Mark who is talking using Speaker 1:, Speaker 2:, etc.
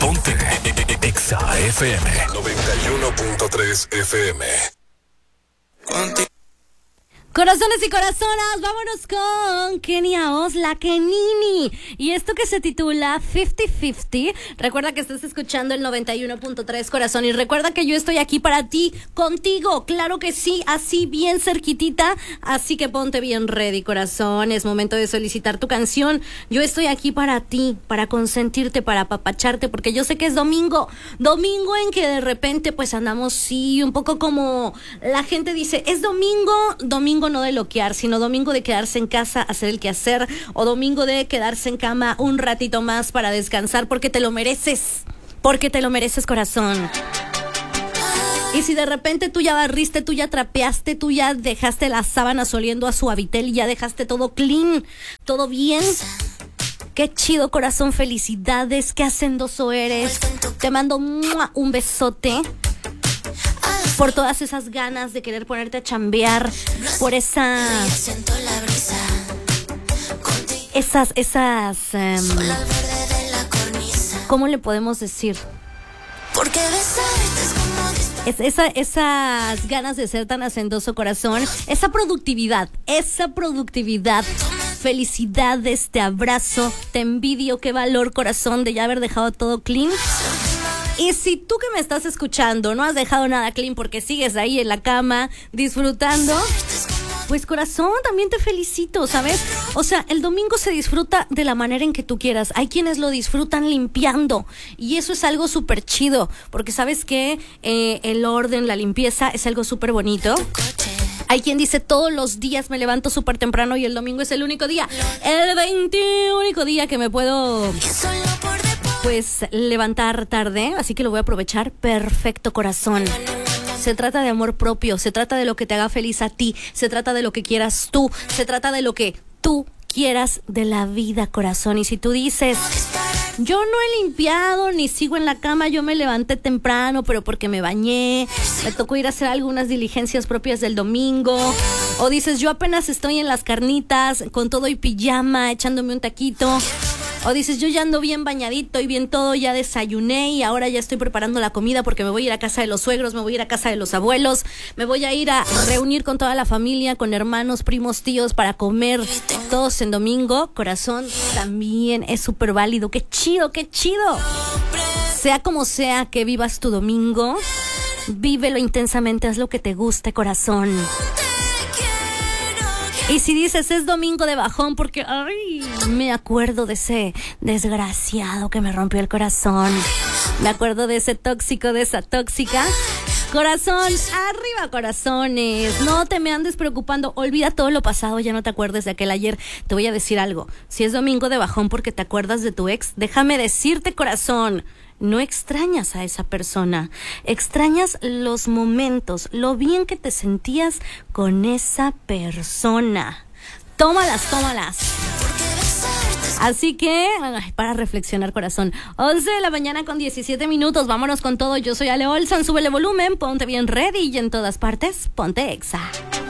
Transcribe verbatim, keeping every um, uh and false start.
Speaker 1: Ponte Exa F M noventa y uno punto tres F M.
Speaker 2: Corazones y corazonas, vámonos con Kenia Oz, la Kenini. Y esto que se titula cincuenta cincuenta. Recuerda que estás escuchando el noventa y uno punto tres, corazón. Y recuerda que yo estoy aquí para ti, contigo. Claro que sí, así bien cerquitita. Así que ponte bien ready, corazón. Es momento de solicitar tu canción. Yo estoy aquí para ti, para consentirte, para apapacharte, porque yo sé que es domingo. Domingo en que de repente pues andamos, sí, un poco como la gente dice, es domingo, domingo no de loquear, sino domingo de quedarse en casa, hacer el quehacer, o domingo de quedarse en cama un ratito más para descansar, porque te lo mereces, porque te lo mereces, corazón. Y si de repente tú ya barriste, tú ya trapeaste, tú ya dejaste las sábanas oliendo a suavitel y ya dejaste todo clean, todo bien, qué chido, corazón, felicidades, qué hacendoso eres. Te mando ¡mua! Un besote por todas esas ganas de querer ponerte a chambear, por esa esas esas um, ¿cómo le podemos decir? Es, esa, esas ganas de ser tan hacendoso, corazón, esa productividad, esa productividad. Felicidades, te abrazo, te envidio, qué valor, corazón, de ya haber dejado todo clean. Y si tú que me estás escuchando no has dejado nada clean porque sigues ahí en la cama disfrutando, pues corazón, también te felicito, ¿sabes? O sea, el domingo se disfruta de la manera en que tú quieras. Hay quienes lo disfrutan limpiando y eso es algo súper chido, porque sabes que eh, el orden, la limpieza es algo súper bonito. Hay quien dice, todos los días me levanto súper temprano y el domingo es el único día, el veinte único día que me puedo pues levantar tarde, así que lo voy a aprovechar. Perfecto, corazón. Se trata de amor propio, se trata de lo que te haga feliz a ti, se trata de lo que quieras tú, se trata de lo que tú quieras de la vida, corazón. Y si tú dices, yo no he limpiado ni sigo en la cama, yo me levanté temprano, pero porque me bañé, me tocó ir a hacer algunas diligencias propias del domingo, o dices, yo apenas estoy en las carnitas, con todo y pijama, echándome un taquito, o dices, yo ya ando bien bañadito y bien todo, ya desayuné y ahora ya estoy preparando la comida porque me voy a ir a casa de los suegros, me voy a ir a casa de los abuelos, me voy a ir a reunir con toda la familia, con hermanos, primos, tíos, para comer todos en domingo. Corazón, también es súper válido. ¡Qué chido, qué chido! Sea como sea que vivas tu domingo, vívelo intensamente, haz lo que te guste, corazón. Y si dices, es domingo de bajón porque, ay, me acuerdo de ese desgraciado que me rompió el corazón, me acuerdo de ese tóxico, de esa tóxica, corazón, arriba, corazones, no te me andes preocupando, olvida todo lo pasado, ya no te acuerdes de aquel ayer. Te voy a decir algo, si es domingo de bajón porque te acuerdas de tu ex, déjame decirte, corazón, no extrañas a esa persona, extrañas los momentos, lo bien que te sentías con esa persona. Tómalas, tómalas. Así que, ay, para reflexionar, corazón. once de la mañana con diecisiete minutos, vámonos con todo. Yo soy Ale Olson, súbele volumen, ponte bien ready y en todas partes, ponte Exa.